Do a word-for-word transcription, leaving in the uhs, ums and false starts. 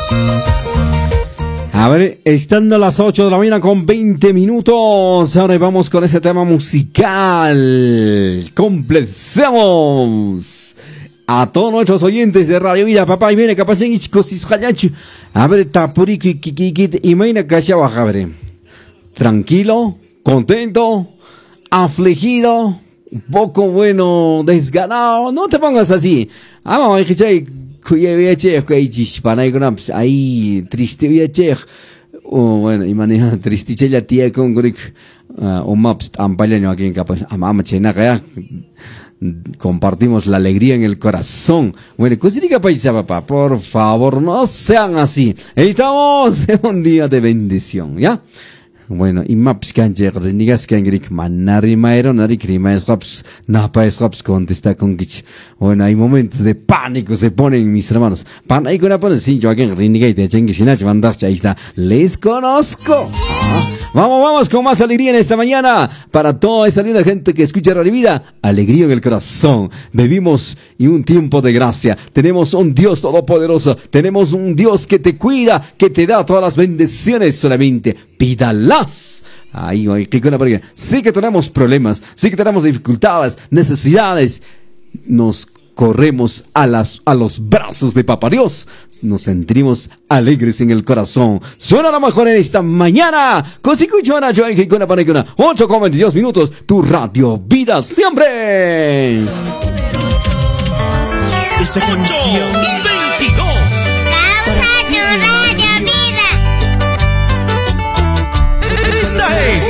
A ver, estando a las ocho de la mañana con veinte minutos, ahora vamos con ese tema musical. Complacemos a todos nuestros oyentes de Radio Vida, papá, y viene capaz en Iscosis Hayachu. A ver, tapurico y kikikit, y maina cachaba, abre. Tranquilo, contento, afligido, un poco bueno, desganado, no te pongas así. Ah, mamá, dije, ahí triste viaje o bueno y maneja triste la tía con gric o maps ampalaño aquí en capaz amama chena ya compartimos la alegría en el corazón. Bueno, cosita paisa papá, por favor no sean así, estamos en un día de bendición, ¿ya? Bueno, y maps canche renigas kangrik manari maero nari crima esraps napa esraps contesta con gich. Bueno, hay momentos de pánico se ponen mis hermanos. Pan ahí con la ponen sin yo aquí en reniga y te echen que sinach mandarse ahí está. Les conozco. Ah, vamos, vamos con más alegría en esta mañana para toda esa linda gente que escucha Radio Vida. Alegría en el corazón. Vivimos y un tiempo de gracia. Tenemos un Dios todopoderoso. Tenemos un Dios que te cuida, que te da todas las bendiciones. Solamente pídalas. Ahí, ahí, que con la sí que tenemos problemas, sí que tenemos dificultades, necesidades. Nos corremos a las a los brazos de Papá Dios. Nos sentimos alegres en el corazón. Suena lo mejor en esta mañana. Cosicuchona, yo en con la ocho con veintidós minutos. Tu Radio Vida siempre. Esta canción